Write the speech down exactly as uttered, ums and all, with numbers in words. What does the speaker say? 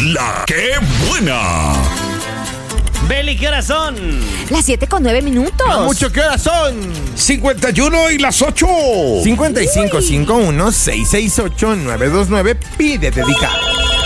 la que buena. Beli, ¿qué horas son? Las siete con nueve minutos. No mucho, ¿qué horas son? cincuenta y uno y las ocho. cincuenta y cinco cincuenta y uno seiscientos sesenta y ocho nueve dos nueve. Pide dedicar.